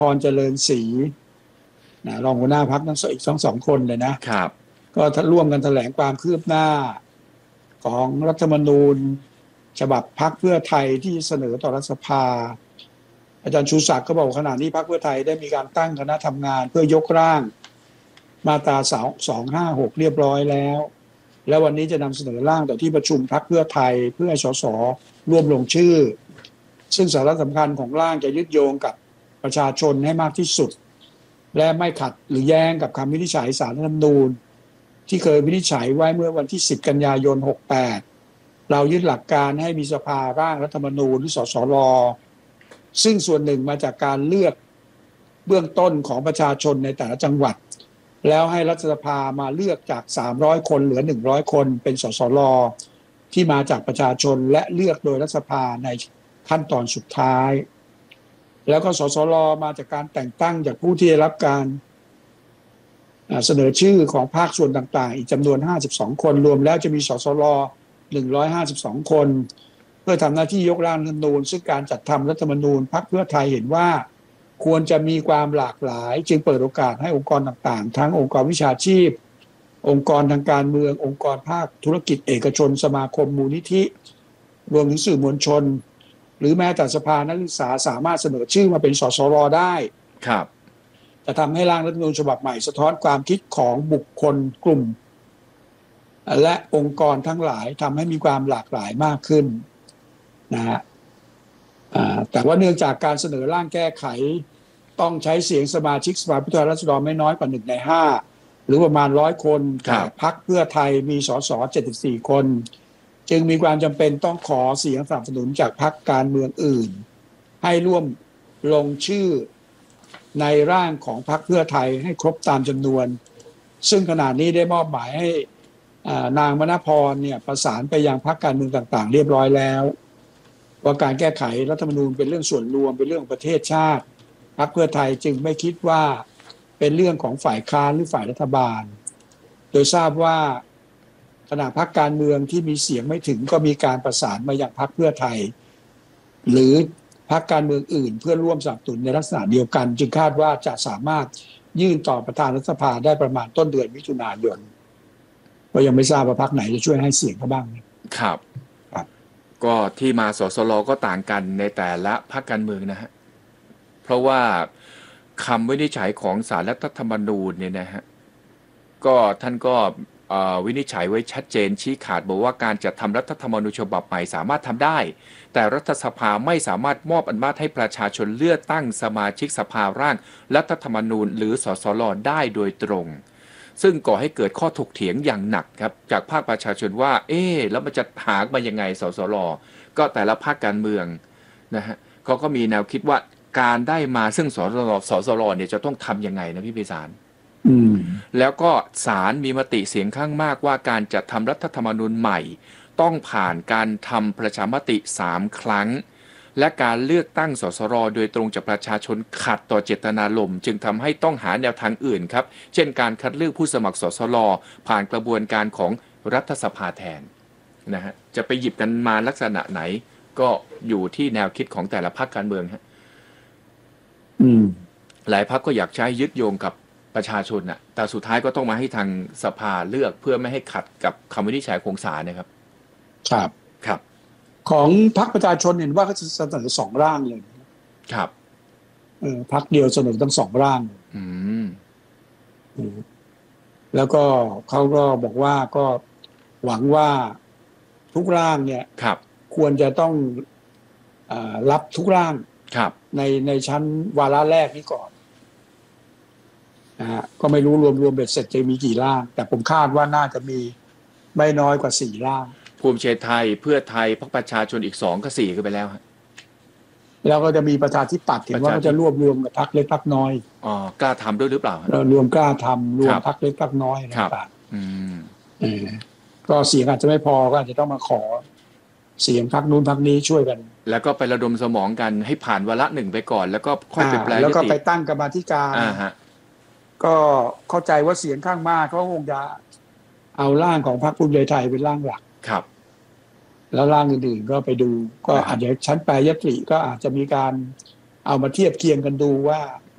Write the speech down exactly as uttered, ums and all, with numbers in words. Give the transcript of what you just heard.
พรเจริญศรีนะรองหัวหน้าพรรคทั้งสองอีกสองสองคนเลยนะครับก็ร่วมกันแถลงความคืบหน้าของรัฐธรรมนูญฉบับพรรคเพื่อไทยที่เสนอต่อรัฐสภาอาจารย์ชูศักดิ์ก็บอกขณะนี้พรรคเพื่อไทยได้มีการตั้งคณะทำงานเพื่อยกร่างมาตราสองห้าหกเรียบร้อยแล้วแล้ววันนี้จะนำเสนอร่างต่อที่ประชุมพรรคเพื่อไทยเพื่อให้สสร่วมลงชื่อซึ่งสาระสำคัญของร่างจะยึดโยงกับประชาชนให้มากที่สุดและไม่ขัดหรือแย้งกับคำวินิจฉัยศาลรัฐธรรมนูญที่เคยวินิจฉัยไว้เมื่อวันที่สิบกันยายนหกแปดเรายึดหลักการให้มีสภาร่างรัฐธรรมนูญหรือสสรซึ่งส่วนหนึ่งมาจากการเลือกเบื้องต้นของประชาชนในแต่ละจังหวัดแล้วให้รัฐสภามาเลือกจากสามร้อยคนเหลือหนึ่งร้อยคนเป็นสสรที่มาจากประชาชนและเลือกโดยรัฐสภาในขั้นตอนสุดท้ายแล้วก็สสรมาจากการแต่งตั้งจากผู้ที่ได้รับการเสนอชื่อของภาคส่วนต่างๆอีกจำนวนห้าสิบสองคนรวมแล้วจะมีสสรหนึ่งร้อยห้าสิบสองคนเพื่อทำหน้าที่ยกร่างรัฐธรรมนูญซึ่งการจัดทำรัฐธรรมนูญพรรคเพื่อไทยเห็นว่าควรจะมีความหลากหลายจึงเปิดโอกาสให้องค์กรต่างๆทั้งองค์กรวิชาชีพองค์กรทางการเมืององค์กรภาคธุรกิจเอกชนสมาคมมูลนิธิรวมถึงสื่อมวลชนหรือแม้แต่สภานักศึกษาสามารถเสนอชื่อมาเป็นสสรได้ครับจะทำให้ร่างรัฐธรรมนูญฉบับใหม่สะท้อนความคิดของบุคคลกลุ่มและองค์กรทั้งหลายทำให้มีความหลากหลายมากขึ้นนะฮะแต่ว่าเนื่องจากการเสนอร่างแก้ไขต้องใช้เสียงสมาชิกสภาผู้แทนราษฎรไม่น้อยกว่าหนึ่งในห้าหรือประมาณร้อยคนแต่พรรคเพื่อไทยมีสสเจ็ดสิบสี่คนจึงมีความจำเป็นต้องขอเสียงสนับสนุนจากพรรคการเมืองอื่นให้ร่วมลงชื่อในร่างของพรรคเพื่อไทยให้ครบตามจำนวนซึ่งขณะนี้ได้มอบหมายให้นางมณพรเนี่ยประสานไปยังพรรคการเมืองต่างๆเรียบร้อยแล้วว่าการแก้ไขรัฐธรรมนูญเป็นเรื่องส่วนรวมเป็นเรื่องประเทศชาติพรรคเพื่อไทยจึงไม่คิดว่าเป็นเรื่องของฝ่ายค้านหรือฝ่ายรัฐบาลโดยทราบว่าขณะพรรคการเมืองที่มีเสียงไม่ถึงก็มีการประสานมายังพรรคเพื่อไทยหรือพรรคการเมืองอื่นเพื่อร่วมสนับสนุนในลักษณะเดียวกันจึงคาดว่าจะสามารถยื่นต่อประธานรัฐสภาได้ประมาณต้นเดือนมิถุนายนก็ยังไม่ทราบว่าพรรคไหนจะช่วยให้เสียงเขาบ้างครับครับก็ที่มาสสรก็ต่างกันในแต่ละพรรคการเมืองนะฮะเพราะว่าคำวินิจฉัยของศาลรัฐธรรมนูญเนี่ยนะฮะก็ท่านก็วินิจฉัยไว้ชัดเจนชี้ขาดบอกว่าการจัดทำรัฐธรรมนูญฉบับใหม่สามารถทำได้แต่รัฐสภาไม่สามารถมอบอำนาจให้ประชาชนเลือกตั้งสมาชิกสภาร่างรัฐธรรมนูญหรือสสรได้โดยตรงซึ่งก่อให้เกิดข้อถกเถียงอย่างหนักครับจากภาคประชาชนว่าเอ๊ะแล้วมันจะหามายังไงสสรก็แต่ละภาคการเมืองนะฮะเขาก็มีแนวคิดว่าการได้มาซึ่งสสรสสรเนี่ยจะต้องทำยังไงนะพี่ไพศาลแล้วก็ศาลมีมติเสียงข้างมากว่าการจัดทำรัฐธรรมนูญใหม่ต้องผ่านการทำประชามติสามครั้งและการเลือกตั้งสสรโดยตรงจากประชาชนขัดต่อเจตนารมณ์จึงทำให้ต้องหาแนวทางอื่นครับเช่นการคัดเลือกผู้สมัครสสรผ่านกระบวนการของรัฐสภาแทนนะฮะจะไปหยิบกันมาลักษณะไหนก็อยู่ที่แนวคิดของแต่ละพรรคการเมืองฮะหลายพรรคก็อยากใช้ยึดโยงกับประชาชนน่ะแต่สุดท้ายก็ต้องมาให้ทางสภาเลือกเพื่อไม่ให้ขัดกับคำวินิจฉัยของศาลนะครับครับครับของพรรคประชาชนเห็นว่าเขาจะเสนอสองร่างเลยครับเออพรรคเดียวเสนอทั้งสองร่างอืมแล้วก็เขาก็บอกว่าก็หวังว่าทุกร่างเนี่ยครับควรจะต้องอ่ารับทุกร่างครับในในชั้นวาระแรกนี้ก่อนนะฮะก็ไม่รู้รวมๆเบ็ดเสร็จจะมีกี่ร่างแต่ผมคาดว่าน่าจะมีไม่น้อยกว่าสี่ร่างภูมิใจไทยเพื่อไทยพรรคประชาชนอีกสองก็สี่ก็ไปแล้วฮะแล้วก็จะมีประชาธิปัตย์เห็นว่าก็จะรวบรวมกับพรรคเล็กพรรคน้อยอ๋อกล้าทำด้วยหรือเปล่ารวมกล้าทำรวมพรรคเล็กพรรคน้อยต่างๆอืมเออก็เสียงอาจจะไม่พอก็อาจจะต้องมาขอเสียงพรรคนู้นพรรคนี้ช่วยกันแล้วก็ไประดมสมองกันให้ผ่านวาระหนึ่งไปก่อนแล้วก็ค่อยไปแปลยติแล้วก็ไปตั้งกรรมาธิการอ่าฮะก็เข้าใจว่าเสียงข้างมากเขาคงจะเอาร่างของพรรคภูมิใจไทยเป็นร่างหลักครับแล้วร่างอื่นๆก็ไปดูก็อาจจะชั้นแปรยติก็อาจจะมีการเอามาเทียบเคียงกันดูว่า